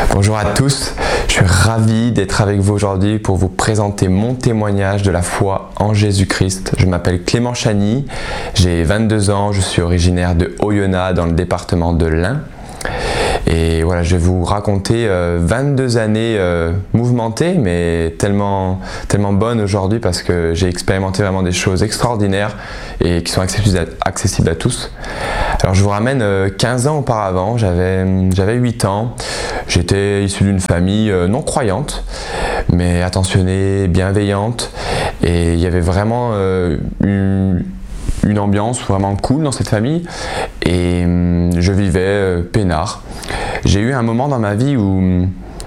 Bonjour à tous, je suis ravi d'être avec vous aujourd'hui pour vous présenter mon témoignage de la foi en Jésus-Christ. Je m'appelle Clément Chany, j'ai 22 ans, je suis originaire de Oyonnax dans le département de l'Ain. Et voilà, je vais vous raconter 22 années mouvementées, mais tellement bonnes aujourd'hui parce que j'ai expérimenté vraiment des choses extraordinaires et qui sont accessibles à tous. Alors je vous ramène 15 ans auparavant, j'avais 8 ans, j'étais issu d'une famille non croyante, mais attentionnée, bienveillante, et il y avait vraiment une ambiance vraiment cool dans cette famille, et je vivais peinard. J'ai eu un moment dans ma vie où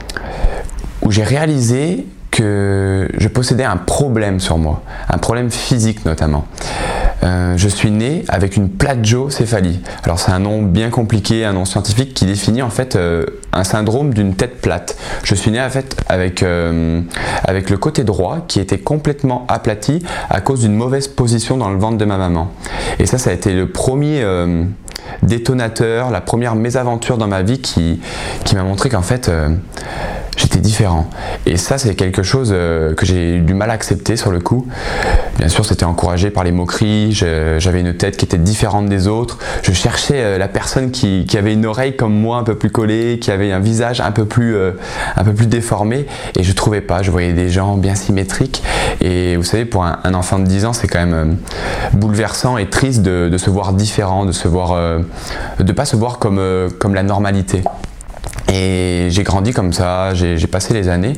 j'ai réalisé que je possédais un problème sur moi, un problème physique notamment. Je suis né avec une plagiocéphalie. Alors c'est un nom bien compliqué, un nom scientifique qui définit en fait un syndrome d'une tête plate. Je suis né en fait avec le côté droit qui était complètement aplati à cause d'une mauvaise position dans le ventre de ma maman. Et ça a été le premier détonateur, la première mésaventure dans ma vie qui m'a montré qu'en fait j'étais différent. Et ça, c'est quelque chose que j'ai eu du mal à accepter sur le coup. Bien sûr, c'était encouragé par les moqueries, j'avais une tête qui était différente des autres. Je cherchais la personne qui avait une oreille comme moi, un peu plus collée, qui avait un visage un peu plus déformé, et je trouvais pas. Je voyais des gens bien symétriques. Et vous savez, pour un enfant de 10 ans, c'est quand même bouleversant et triste de se voir différent, de pas se voir comme la normalité. Et j'ai grandi comme ça, j'ai passé les années,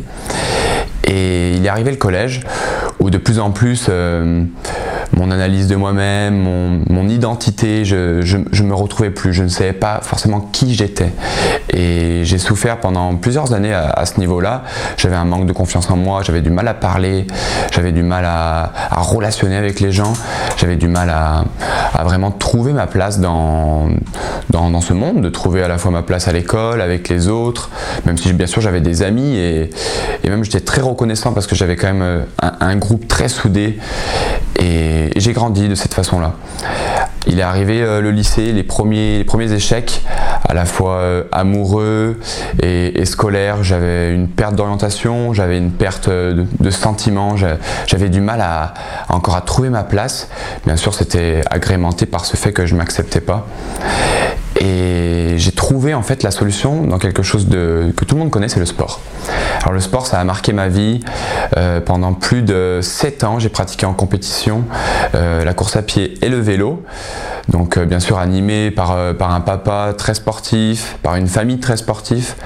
et il est arrivé le collège où de plus en plus mon analyse de moi-même, mon identité, je me retrouvais plus, je ne savais pas forcément qui j'étais, et j'ai souffert pendant plusieurs années à ce niveau-là. J'avais un manque de confiance en moi, j'avais du mal à parler, j'avais du mal à relationner avec les gens, j'avais du mal à vraiment trouver ma place dans ce monde, de trouver à la fois ma place à l'école, avec les autres, même si bien sûr j'avais des amis, et même j'étais très reconnaissant parce que j'avais quand même un groupe très soudé, et j'ai grandi de cette façon-là. Il est arrivé le lycée, les premiers échecs, à la fois amoureux et scolaires. J'avais une perte d'orientation, j'avais une perte de sentiments, j'avais du mal encore à trouver ma place. Bien sûr, c'était agrémenté par ce fait que je ne m'acceptais pas. Et j'ai trouvé en fait la solution dans quelque chose que tout le monde connaît, c'est le sport. Alors le sport, ça a marqué ma vie. Pendant plus de 7 ans, j'ai pratiqué en compétition la course à pied et le vélo. Donc bien sûr animé par un papa très sportif, par une famille très sportive.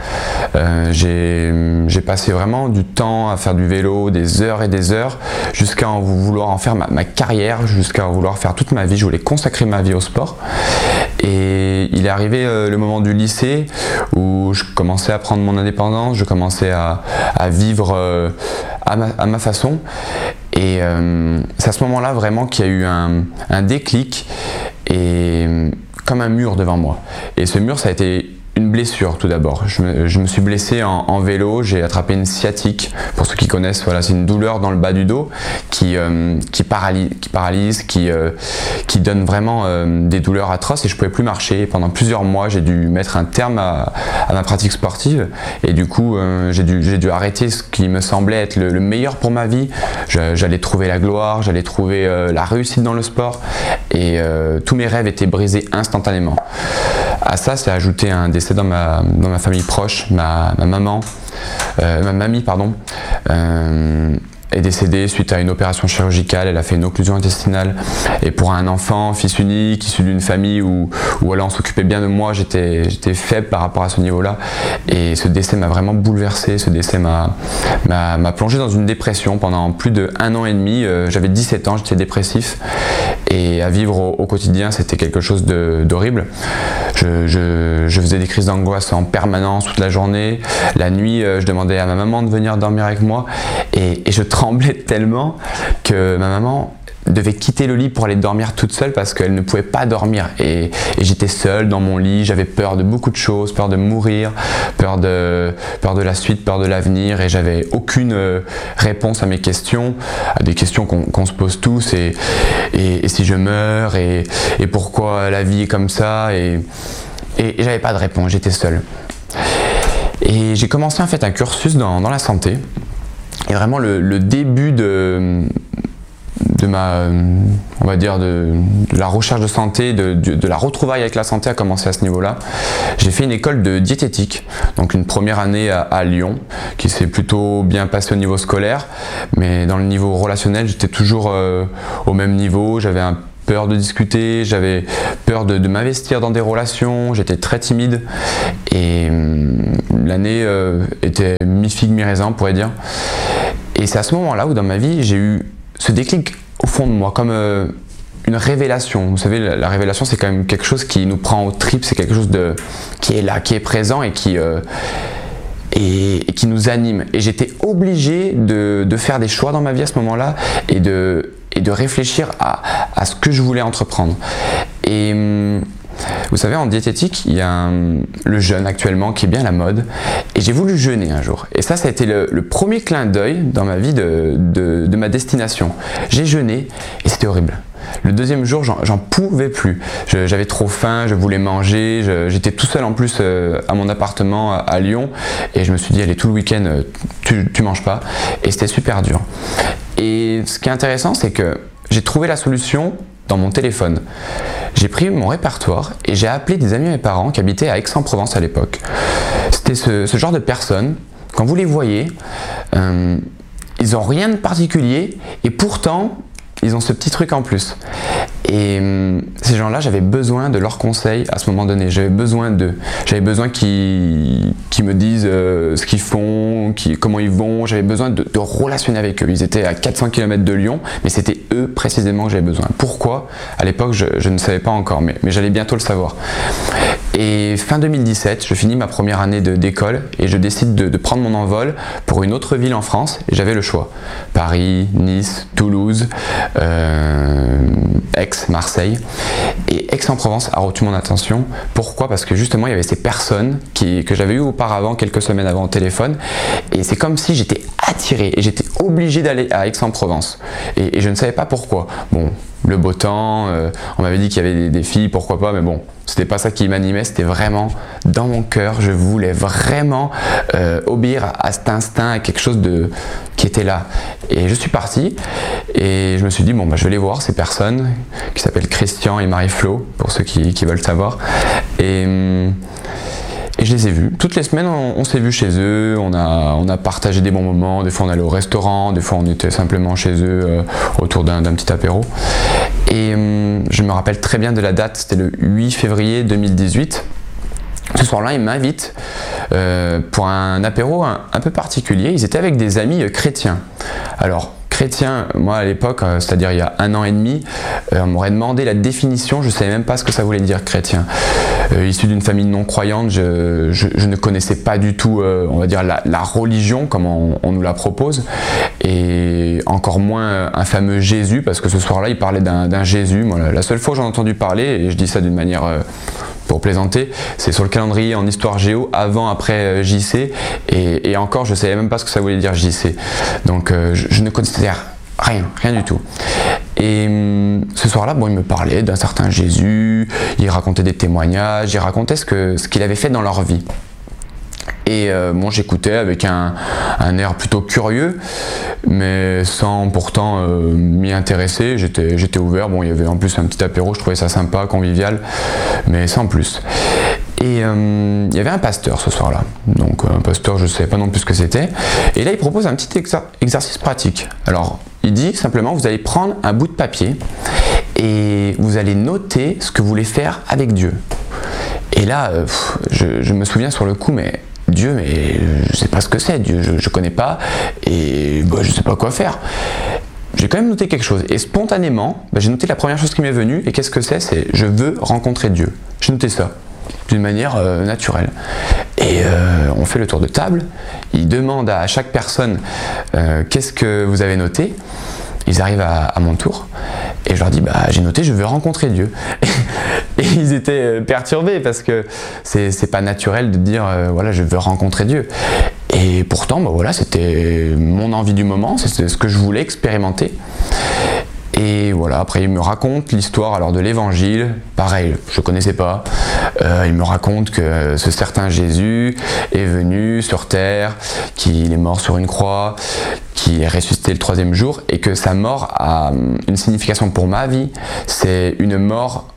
J'ai passé vraiment du temps à faire du vélo, des heures et des heures, jusqu'à vouloir en faire ma carrière, jusqu'à vouloir faire toute ma vie. Je voulais consacrer ma vie au sport. Et il est arrivé le moment du lycée où je commençais à prendre mon indépendance, je commençais à vivre à ma façon. Et c'est à ce moment-là vraiment qu'il y a eu un déclic, et comme un mur devant moi. Et ce mur, ça a été une blessure tout d'abord. Je me suis blessé en vélo, j'ai attrapé une sciatique. Pour ceux qui connaissent, voilà, c'est une douleur dans le bas du dos qui paralyse, qui donne vraiment des douleurs atroces, et je ne pouvais plus marcher. Pendant plusieurs mois, j'ai dû mettre un terme à ma pratique sportive, et du coup, j'ai dû arrêter ce qui me semblait être le meilleur pour ma vie. J'allais trouver la gloire, j'allais trouver la réussite dans le sport, et tous mes rêves étaient brisés instantanément. À ça, c'est ajouté un décès dans ma famille proche. Ma mamie est décédée suite à une opération chirurgicale. Elle a fait une occlusion intestinale, et pour un enfant, fils unique, issu d'une famille où voilà, on s'occupait bien de moi, j'étais faible par rapport à ce niveau-là, et ce décès m'a vraiment bouleversé. Ce décès m'a plongé dans une dépression pendant plus d'1 an et demi. J'avais 17 ans, j'étais dépressif, et à vivre au quotidien, c'était quelque chose d'horrible. Je faisais des crises d'angoisse en permanence toute la journée. La nuit, je demandais à ma maman de venir dormir avec moi, et je tremblais tellement que ma maman devait quitter le lit pour aller dormir toute seule parce qu'elle ne pouvait pas dormir, et j'étais seul dans mon lit. J'avais peur de beaucoup de choses, peur de mourir, peur de la suite, peur de l'avenir, et j'avais aucune réponse à mes questions, à des questions qu'on se pose tous, et si je meurs, et pourquoi la vie est comme ça, et j'avais pas de réponse, j'étais seul. Et j'ai commencé en fait un cursus dans la santé. Et vraiment le début de ma, on va dire, de la recherche de santé, de la retrouvaille avec la santé a commencé à ce niveau-là. J'ai fait une école de diététique, donc une première année à Lyon, qui s'est plutôt bien passée au niveau scolaire, mais dans le niveau relationnel, j'étais toujours au même niveau. J'avais peur de discuter, j'avais peur de m'investir dans des relations, j'étais très timide et l'année était mi-figue, mi-raisin, on pourrait dire. Et c'est à ce moment-là où dans ma vie, j'ai eu ce déclic au fond de moi, comme une révélation. Vous savez, la révélation, c'est quand même quelque chose qui nous prend aux tripes, c'est quelque chose qui est là, qui est présent et qui nous anime. Et j'étais obligé de faire des choix dans ma vie à ce moment-là et de réfléchir à ce que je voulais entreprendre. Et vous savez, en diététique, il y a le jeûne actuellement qui est bien à la mode. Et j'ai voulu jeûner un jour. Et ça a été le premier clin d'œil dans ma vie de ma destination. J'ai jeûné et c'était horrible. Le deuxième jour, j'en pouvais plus. J'avais trop faim, je voulais manger. J'étais tout seul en plus à mon appartement à Lyon. Et je me suis dit, allez, tout le week-end, tu manges pas. Et c'était super dur. Et ce qui est intéressant, c'est que j'ai trouvé la solution dans mon téléphone. J'ai pris mon répertoire et j'ai appelé des amis de mes parents qui habitaient à Aix-en-Provence à l'époque. C'était ce genre de personnes, quand vous les voyez, ils n'ont rien de particulier et pourtant, ils ont ce petit truc en plus. Et ces gens-là, j'avais besoin de leurs conseils à ce moment donné. J'avais besoin qu'ils me disent ce qu'ils font, comment ils vont. J'avais besoin de relationner avec eux. Ils étaient à 400 km de Lyon, mais c'était eux précisément que j'avais besoin. Pourquoi? À l'époque, je ne savais pas encore, mais j'allais bientôt le savoir. Et fin 2017, je finis ma première année d'école et je décide de prendre mon envol pour une autre ville en France. Et j'avais le choix. Paris, Nice, Toulouse, Aix, Marseille. Et Aix-en-Provence a retenu mon attention. Pourquoi? Parce que justement, il y avait ces personnes que j'avais eues auparavant, quelques semaines avant au téléphone. Et c'est comme si j'étais attiré et j'étais obligé d'aller à Aix-en-Provence. Et je ne savais pas pourquoi. Bon, le beau temps, on m'avait dit qu'il y avait des filles, pourquoi pas, mais bon, c'était pas ça qui m'animait, c'était vraiment dans mon cœur, je voulais vraiment obéir à cet instinct, à quelque chose qui était là. Et je suis parti et je me suis dit, bon, je vais aller voir ces personnes qui s'appellent Christian et Marie-Flo, pour ceux qui veulent savoir. Et je les ai vus. Toutes les semaines, on s'est vus chez eux, on a partagé des bons moments, des fois on allait au restaurant, des fois on était simplement chez eux autour d'un petit apéro. Et je me rappelle très bien de la date, c'était le 8 février 2018. Ce soir-là, ils m'invitent pour un apéro un peu particulier. Ils étaient avec des amis chrétiens. Alors, chrétien, moi à l'époque, c'est-à-dire il y a 1 an et demi, on m'aurait demandé la définition, je ne savais même pas ce que ça voulait dire chrétien. Issu d'une famille non croyante, je ne connaissais pas du tout, on va dire, la religion comme on nous la propose, et encore moins un fameux Jésus, parce que ce soir-là, il parlait d'un Jésus. Moi, la seule fois que j'en ai entendu parler, et je dis ça d'une manière pour plaisanter, c'est sur le calendrier en histoire géo, avant, après JC, et encore, je ne savais même pas ce que ça voulait dire JC. Donc, je ne connaissais rien du tout. Et ce soir-là, bon, il me parlait d'un certain Jésus, il racontait des témoignages, il racontait ce qu'il avait fait dans leur vie. Et bon, j'écoutais avec un air plutôt curieux, mais sans pourtant m'y intéresser. J'étais ouvert. Bon, il y avait en plus un petit apéro, je trouvais ça sympa, convivial, mais sans plus. Et il y avait un pasteur ce soir-là. Donc un pasteur, je ne savais pas non plus ce que c'était. Et là, il propose un petit exercice pratique. Alors, il dit simplement, vous allez prendre un bout de papier et vous allez noter ce que vous voulez faire avec Dieu. Et là, je me souviens sur le coup, mais Dieu, mais je ne sais pas ce que c'est, Dieu, je ne connais pas, et je ne sais pas quoi faire. J'ai quand même noté quelque chose, et spontanément, j'ai noté la première chose qui m'est venue, et qu'est-ce que c'est? C'est je veux rencontrer Dieu. J'ai noté ça, d'une manière naturelle. Et on fait le tour de table, il demande à chaque personne qu'est-ce que vous avez noté. Ils arrivent à mon tour et je leur dis j'ai noté, je veux rencontrer Dieu. Et ils étaient perturbés parce que c'est pas naturel de dire voilà, je veux rencontrer Dieu. Et pourtant voilà, c'était mon envie du moment, c'était ce que je voulais expérimenter. Et voilà, après il me raconte l'histoire alors de l'évangile, pareil, je ne connaissais pas. Il me raconte que ce certain Jésus est venu sur terre, qu'il est mort sur une croix, qu'il est ressuscité le 3e jour et que sa mort a une signification pour ma vie. C'est une mort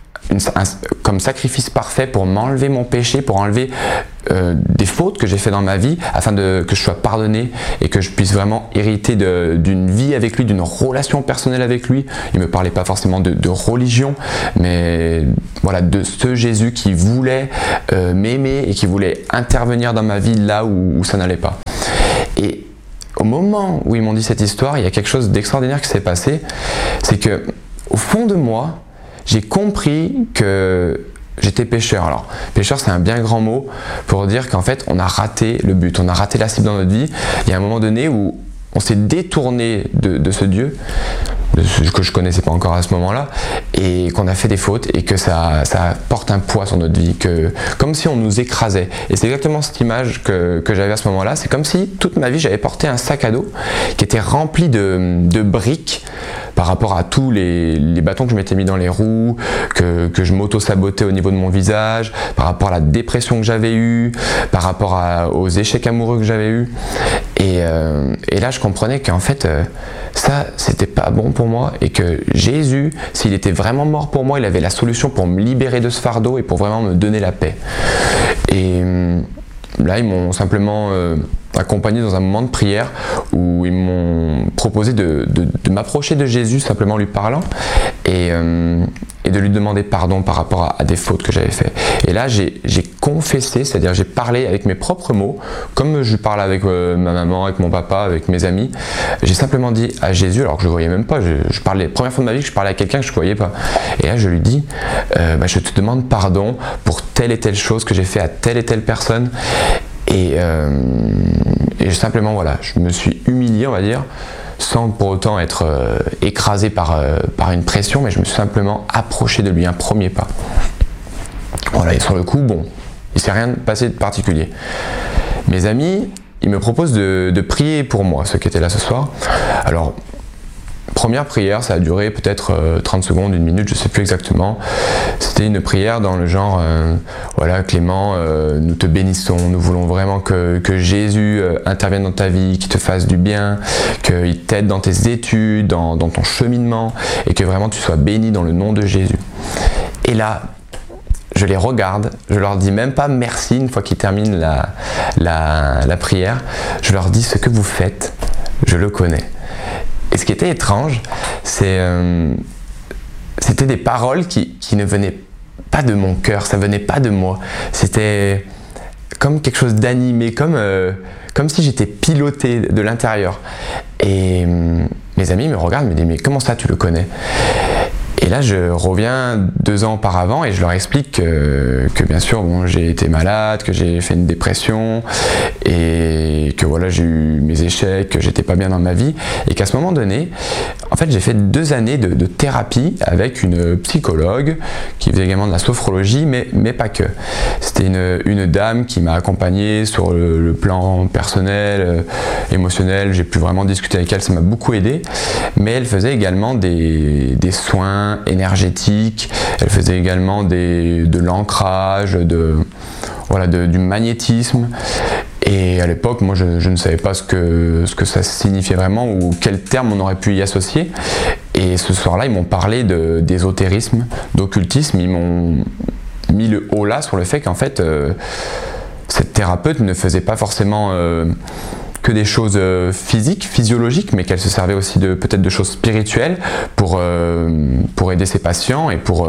comme sacrifice parfait pour m'enlever mon péché, pour enlever des fautes que j'ai fait dans ma vie, afin que je sois pardonné et que je puisse vraiment hériter d'une vie avec lui, d'une relation personnelle avec lui. Il ne me parlait pas forcément de religion, mais voilà, de ce Jésus qui voulait m'aimer et qui voulait intervenir dans ma vie là où ça n'allait pas. Et au moment où ils m'ont dit cette histoire, il y a quelque chose d'extraordinaire qui s'est passé, c'est que au fond de moi, j'ai compris que j'étais pécheur. Alors, pécheur, c'est un bien grand mot pour dire qu'en fait, on a raté le but, on a raté la cible dans notre vie. Il y a un moment donné où on s'est détourné de ce Dieu, que je ne connaissais pas encore à ce moment-là, et qu'on a fait des fautes et que ça porte un poids sur notre vie, comme si on nous écrasait. Et c'est exactement cette image que j'avais à ce moment-là. C'est comme si toute ma vie, j'avais porté un sac à dos qui était rempli de briques par rapport à tous les bâtons que je m'étais mis dans les roues, que je m'auto-sabotais au niveau de mon visage, par rapport à la dépression que j'avais eue, par rapport aux échecs amoureux que j'avais eus. Et là, je comprenais qu'en fait, ça, c'était pas bon pour moi et que Jésus, s'il était vraiment mort pour moi, il avait la solution pour me libérer de ce fardeau et pour vraiment me donner la paix. Et là, ils m'ont simplement accompagné dans un moment de prière où ils m'ont proposé de m'approcher de Jésus simplement en lui parlant et de lui demander pardon par rapport à des fautes que j'avais fait. Et là, j'ai confessé, c'est-à-dire j'ai parlé avec mes propres mots, comme je parle avec ma maman, avec mon papa, avec mes amis. J'ai simplement dit à Jésus, alors que je ne voyais même pas, je parlais, première fois de ma vie que je parlais à quelqu'un que je ne voyais pas. Et là, je lui dis, je te demande pardon pour telle et telle chose que j'ai fait à telle et telle personne. Et simplement, voilà, je me suis humilié, on va dire, sans pour autant être écrasé par une pression, mais je me suis simplement approché de lui, un premier pas. Voilà, et sur le coup, bon, il ne s'est rien passé de particulier. Mes amis, ils me proposent de prier pour moi, ceux qui étaient là ce soir. Alors, première prière, ça a duré peut-être 30 secondes, 1 minute, je ne sais plus exactement. C'était une prière dans le genre, voilà Clément, nous te bénissons, nous voulons vraiment que Jésus intervienne dans ta vie, qu'il te fasse du bien, qu'il t'aide dans tes études, dans ton cheminement, et que vraiment tu sois béni dans le nom de Jésus. Et là, je les regarde, je leur dis même pas merci une fois qu'ils terminent la prière, je leur dis ce que vous faites, je le connais. Et ce qui était étrange, c'était des paroles qui ne venaient pas de mon cœur, ça venait pas de moi. C'était comme quelque chose d'animé, comme si j'étais piloté de l'intérieur. Et mes amis me regardent, me disent « mais comment ça tu le connais ?» Et là, je reviens 2 ans auparavant et je leur explique que bien sûr, bon, j'ai été malade, que j'ai fait une dépression et que voilà, j'ai eu mes échecs, que j'étais pas bien dans ma vie et qu'à ce moment donné, en fait, j'ai fait 2 années de thérapie avec une psychologue qui faisait également de la sophrologie, mais pas que. C'était une dame qui m'a accompagné sur le plan personnel, émotionnel. J'ai pu vraiment discuter avec elle, ça m'a beaucoup aidé. Mais elle faisait également des soins énergétique, elle faisait également de l'ancrage, du magnétisme. Et à l'époque, moi, je ne savais pas ce que ça signifiait vraiment ou quel terme on aurait pu y associer. Et ce soir-là, ils m'ont parlé d'ésotérisme, d'occultisme. Ils m'ont mis le haut là sur le fait qu'en fait, cette thérapeute ne faisait pas forcément que des choses physiques, physiologiques, mais qu'elle se servait aussi peut-être de choses spirituelles pour aider ses patients et pour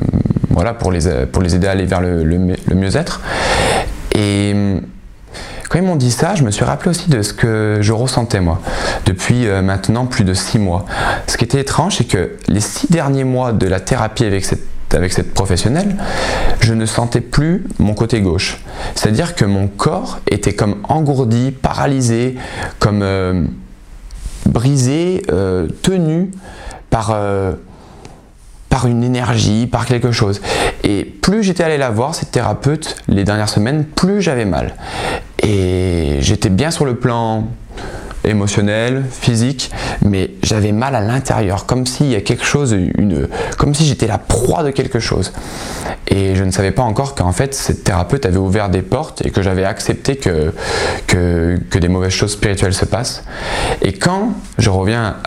les aider à aller vers le mieux-être. Et quand ils m'ont dit ça, je me suis rappelé aussi de ce que je ressentais moi, depuis maintenant plus de 6 mois. Ce qui était étrange, c'est que les 6 derniers mois de la thérapie avec cette professionnelle, je ne sentais plus mon côté gauche. C'est-à-dire que mon corps était comme engourdi, paralysé, comme brisé, tenu par une énergie, par quelque chose. Et plus j'étais allé la voir, cette thérapeute, les dernières semaines, plus j'avais mal. Et j'étais bien sur le plan émotionnel, physique, mais j'avais mal à l'intérieur, comme s'il y a quelque chose, comme si j'étais la proie de quelque chose. Et je ne savais pas encore qu'en fait cette thérapeute avait ouvert des portes et que j'avais accepté que des mauvaises choses spirituelles se passent. Et quand je reviens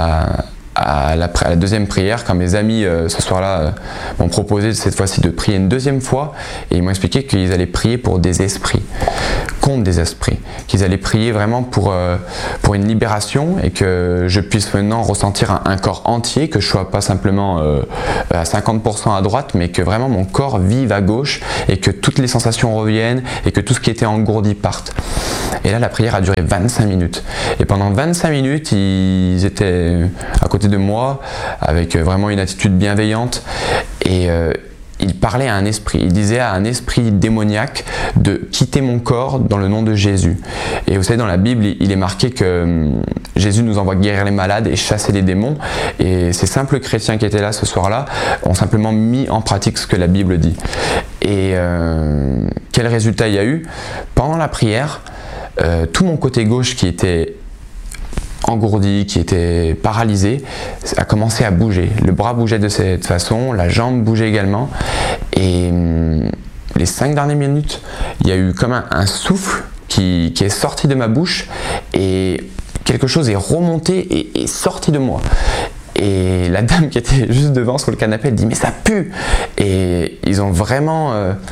à la deuxième prière, quand mes amis ce soir-là m'ont proposé cette fois-ci de prier une deuxième fois, et ils m'ont expliqué qu'ils allaient prier pour des esprits, contre des esprits, qu'ils allaient prier vraiment pour une libération et que je puisse maintenant ressentir un corps entier, que je sois pas simplement à 50% à droite, mais que vraiment mon corps vive à gauche et que toutes les sensations reviennent et que tout ce qui était engourdi parte. Et là, la prière a duré 25 minutes. Et pendant 25 minutes, ils étaient à côté de moi avec vraiment une attitude bienveillante et il parlait à un esprit, il disait à un esprit démoniaque de quitter mon corps dans le nom de Jésus. Et vous savez, dans la Bible, il est marqué que Jésus nous envoie guérir les malades et chasser les démons. Et ces simples chrétiens qui étaient là ce soir-là ont simplement mis en pratique ce que la Bible dit. Et quel résultat il y a eu? Pendant la prière, tout mon côté gauche qui était engourdi, qui était paralysé, a commencé à bouger. Le bras bougeait de cette façon, la jambe bougeait également. Et les 5 dernières minutes, il y a eu comme un souffle qui est sorti de ma bouche et quelque chose est remonté et sorti de moi. Et la dame qui était juste devant sur le canapé, elle dit « mais ça pue !» Et ils ont vraiment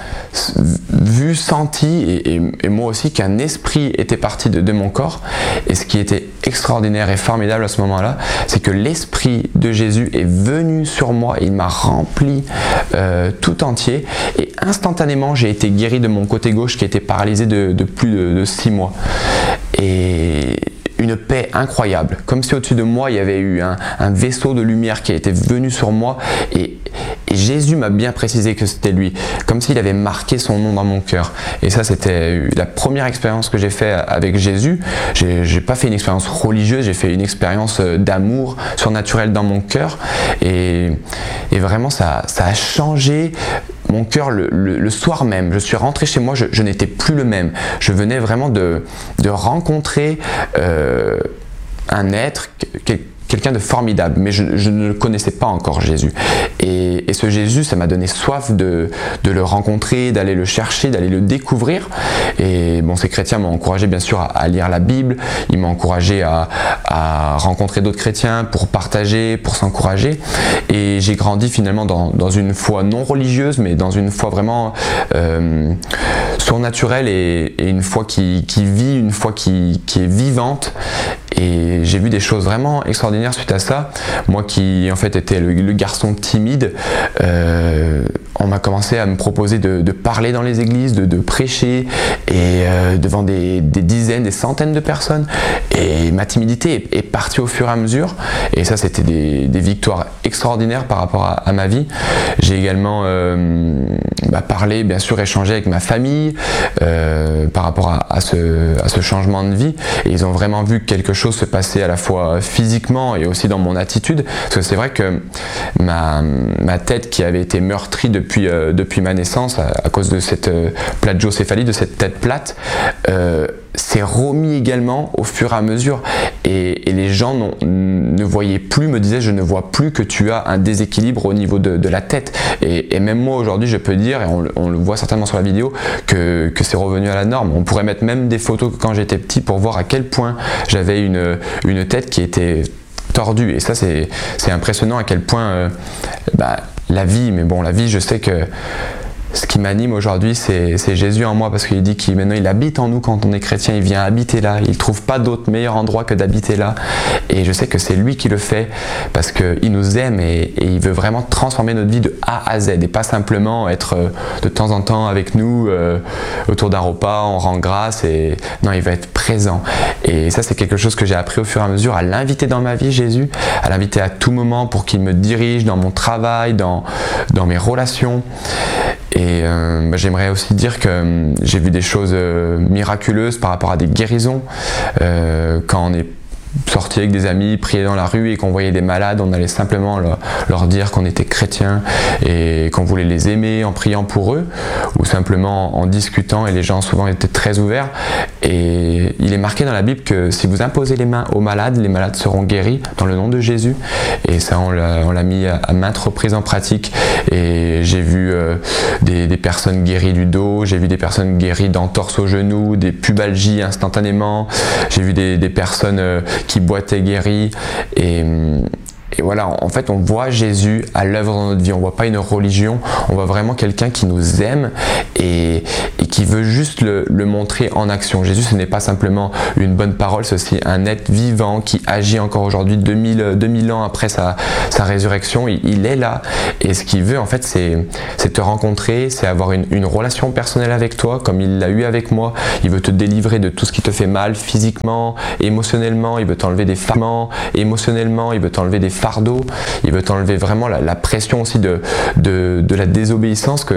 vu, senti, et moi aussi, qu'un esprit était parti de mon corps. Et ce qui était extraordinaire et formidable à ce moment-là, c'est que l'esprit de Jésus est venu sur moi et il m'a rempli tout entier. Et instantanément, j'ai été guéri de mon côté gauche qui était paralysé de plus de 6 mois. Et une paix incroyable, comme si au-dessus de moi il y avait eu un vaisseau de lumière qui était venu sur moi et Jésus m'a bien précisé que c'était lui, comme s'il avait marqué son nom dans mon cœur. Et ça, c'était la première expérience que j'ai faite avec Jésus. J'ai pas fait une expérience religieuse, j'ai fait une expérience d'amour surnaturel dans mon cœur et vraiment ça a changé mon cœur le soir même. Je suis rentré chez moi, je n'étais plus le même. Je venais vraiment de rencontrer un être, quelqu'un de formidable, mais je ne le connaissais pas encore, Jésus. Et ce Jésus, ça m'a donné soif de le rencontrer, d'aller le chercher, d'aller le découvrir. Et bon, ces chrétiens m'ont encouragé bien sûr à lire la Bible, ils m'ont encouragé à rencontrer d'autres chrétiens pour partager, pour s'encourager. Et j'ai grandi finalement dans une foi non religieuse, mais dans une foi vraiment surnaturelle et une foi qui vit, une foi qui est vivante. Et j'ai vu des choses vraiment extraordinaires suite à ça. Moi qui en fait était le garçon timide, on m'a commencé à me proposer de parler dans les églises, de prêcher et devant des dizaines, des centaines de personnes. Et ma timidité est partie au fur et à mesure. Et ça, c'était des victoires extraordinaires par rapport à ma vie. J'ai également parlé, bien sûr, échangé avec ma famille par rapport à ce changement de vie. Et ils ont vraiment vu quelque chose se passer à la fois physiquement et aussi dans mon attitude. Parce que c'est vrai que ma tête qui avait été meurtrie depuis ma naissance à cause de cette plagiocéphalie, de cette tête plate, s'est remis également au fur et à mesure. Et les gens ne voyaient plus, me disaient « je ne vois plus que tu as un déséquilibre au niveau de la tête ». Et même moi aujourd'hui je peux dire, et on le voit certainement sur la vidéo, que c'est revenu à la norme. On pourrait mettre même des photos quand j'étais petit pour voir à quel point j'avais une tête qui était tordue. Et ça c'est impressionnant à quel point la vie, mais bon la vie je sais que ce qui m'anime aujourd'hui, c'est Jésus en moi, parce qu'il dit qu'il maintenant il habite en nous quand on est chrétien, il vient habiter là, il ne trouve pas d'autre meilleur endroit que d'habiter là. Et je sais que c'est lui qui le fait, parce qu'il nous aime et il veut vraiment transformer notre vie de A à Z, et pas simplement être de temps en temps avec nous autour d'un repas, on rend grâce, et non, il va être présent. Et ça, c'est quelque chose que j'ai appris au fur et à mesure, à l'inviter dans ma vie, Jésus, à l'inviter à tout moment pour qu'il me dirige dans mon travail, dans mes relations. Et j'aimerais aussi dire que j'ai vu des choses miraculeuses par rapport à des guérisons. Quand on est sortit avec des amis, priait dans la rue et qu'on voyait des malades, on allait simplement leur dire qu'on était chrétiens et qu'on voulait les aimer en priant pour eux ou simplement en discutant, et les gens souvent étaient très ouverts. Et il est marqué dans la Bible que si vous imposez les mains aux malades, les malades seront guéris dans le nom de Jésus. Et ça, on l'a mis à maintes reprises en pratique. Et j'ai vu des personnes guéries du dos, j'ai vu des personnes guéries d'entorses au genou, des pubalgies instantanément, j'ai vu des personnes qui boitaient guéries. Et voilà, en fait, on voit Jésus à l'œuvre dans notre vie. On ne voit pas une religion, on voit vraiment quelqu'un qui nous aime et qui veut juste le montrer en action. Jésus, ce n'est pas simplement une bonne parole, c'est aussi un être vivant qui agit encore aujourd'hui, 2000 ans après sa résurrection. Il est là, et ce qu'il veut, en fait, c'est te rencontrer, c'est avoir une relation personnelle avec toi, comme il l'a eu avec moi. Il veut te délivrer de tout ce qui te fait mal, physiquement, émotionnellement. Il veut t'enlever des fardeaux, émotionnellement, il veut t'enlever des fardeaux, il veut t'enlever vraiment la pression aussi de la désobéissance